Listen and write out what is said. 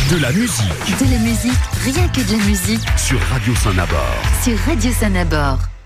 De la musique. De la musique, rien que de la musique. Sur Radio Saint-Nabord. Sur Radio Saint-Nabord.